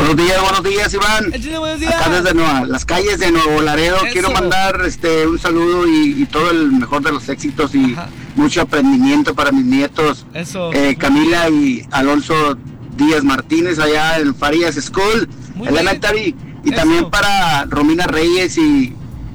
Buenos días, Iván. Buenos días. Acá desde las calles de Nuevo Laredo. Eso. Quiero mandar un saludo y todo el mejor de los éxitos y mucho aprendimiento para mis nietos. Eso. Camila y Alonso Díaz Martínez allá en Farías School Elementary. Y también para Romina Reyes y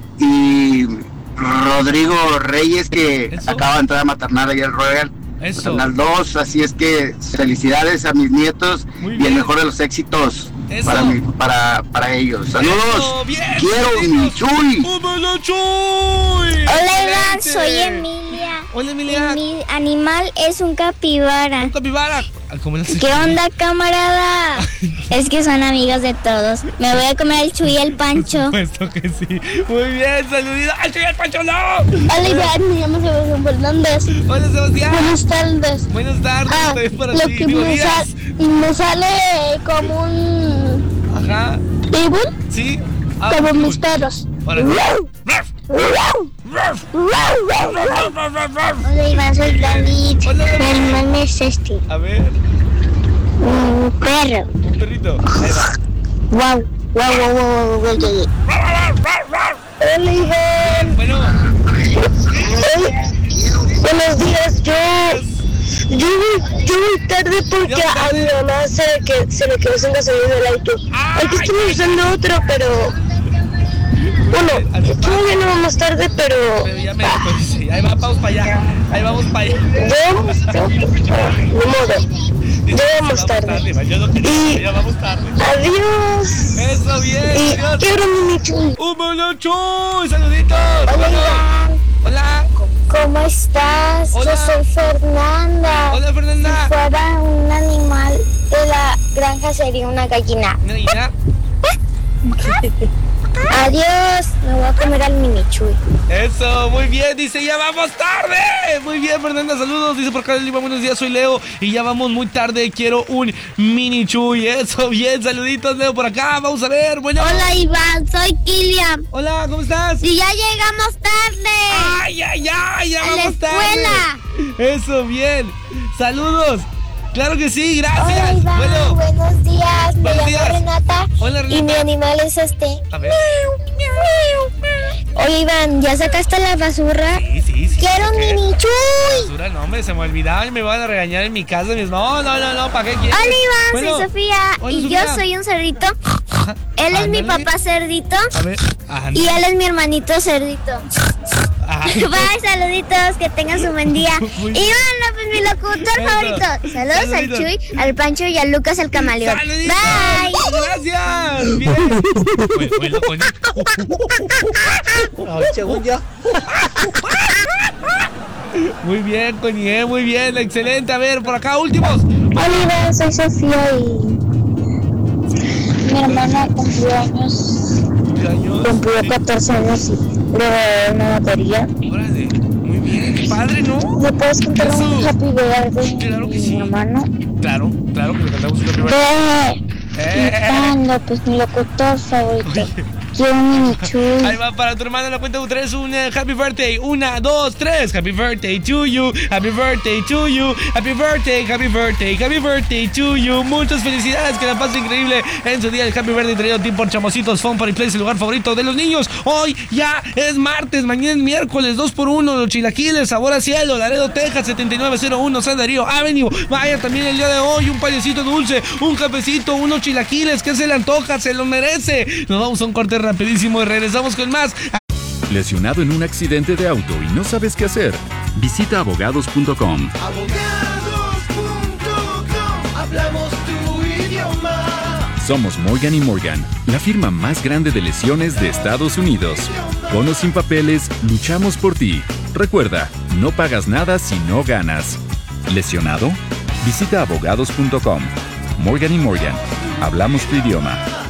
Rodrigo Reyes, que acaba de entrar a maternal allá en Royal. Maternal 2, así es que felicidades a mis nietos y el mejor de los éxitos para ellos. Saludos. Quiero mi Chuy. Hola Iván, soy Emilia. Hola Emilia. Mi animal es un capibara. Un capibara. ¿Qué onda, camarada? Es que son amigos de todos. Me voy a comer el Chuy y el Pancho. Puesto que sí. Muy bien, saluditos. ¡Al Chuy y el Pancho, no! Hola Iván, me llamo Sebastián Fernández. Hola Sebastián. Buenas tardes. Buenas tardes, estoy para lo ti. que me sale como un... Ajá. ¿Pitbull? Sí. Como mis perros. Hola Iván, soy David. Mi animal es este. A ver. Un perro. Un perrito. Ahí va. Wow. Hola Iván. Bueno. Buenos días. Yo voy tarde porque a mi mamá se le quedó sin gasolina en el auto. Aquí estamos usando otro, pero... Bueno, todavía no vamos tarde, pero ya me dice, ahí vamos para allá. Ahí vamos para allá. Ni modo. Ya vamos tarde. Ya vamos tarde. Adiós. Eso, bien. Y Adiós. quiero mi Chuy. ¡Un mono Chuy! ¡Saluditos! Hola Iván. Hola. ¿Cómo estás? Hola. Yo soy Fernanda. Hola Fernanda. Si fuera un animal de la granja sería una gallina. ¿Una gallina? Adiós, me voy a comer al mini Chuy. Eso, muy bien, dice, ya vamos tarde. Muy bien, Fernanda, saludos. Dice por acá, Lima, buenos días, soy Leo. Y ya vamos muy tarde, quiero un mini Chuy. Eso, bien, saluditos, Leo, por acá. Vamos a ver, bueno. Hola Iván, soy Kilian. Hola, ¿cómo estás? Y ya llegamos tarde. Ay, ya a vamos la escuela. Tarde. Eso, bien. Saludos. Claro que sí, gracias. Hola Iván, bueno. Buenos días. Me Buenos llamo días. Renata. Hola, Renata. Y mi animal es este. A ver. Oye Iván, ¿ya sacaste la basura? Sí. Quiero un mini Chuy. Basura, no, hombre, se me olvidaba y me van a regañar en mi casa. No, ¿para qué quieres? Hola Iván, Bueno, soy Sofía. hola, Y Sofía. yo soy un cerdito. Él es mi Ándale. papá cerdito. A ver. Y él es mi hermanito cerdito. Ajá. Bye, saluditos, que tengan su buen día. Muy Iván bien. López, mi locutor Eso. favorito. Saludos al Saluditos. Chuy, al Pancho y al Lucas el camaleón. ¡Saluditos! Bye. ¡Gracias! Bien. Según yo. Muy bien, Coñé, muy bien, excelente. A ver, por acá, últimos. Hola Iván, soy Sofía y mi hermana cumplió años. Cumplió 14 años y le regalé una batería. Órale, muy bien, qué padre, ¿no? ¿Me puedes cantar un Eso. happy birthday? Claro que sí. Mi hermano. Claro que le cantamos un happy Ve. Iván López, mi locutor favorito. Quiero un mini Chuy. Ahí va para tu hermana en la cuenta de 3, un happy birthday. 1, 2, 3. Happy birthday to you. Happy birthday to you. Happy birthday, happy birthday, happy birthday to you. Muchas felicidades, que la pase increíble en su día. El happy birthday traído a ti por Chamositos Fun Party Place, el lugar favorito de los niños. Hoy ya es martes, mañana es miércoles, 2x1. Los chilaquiles, sabor a cielo, Laredo, Texas, 7901 San Darío Avenue. Vaya también el día de hoy, un payasito dulce, un cafecito, unos chilaquiles. ¿Qué se le antoja? Se lo merece. Nos vamos a un corte rapidísimo y regresamos con más. ¿Lesionado en un accidente de auto y no sabes qué hacer? Visita abogados.com. Hablamos tu idioma. Somos Morgan & Morgan, la firma más grande de lesiones de Estados Unidos. Con o sin papeles, luchamos por ti. Recuerda, no pagas nada si no ganas. ¿Lesionado? Visita abogados.com. Morgan & Morgan. Hablamos tu idioma.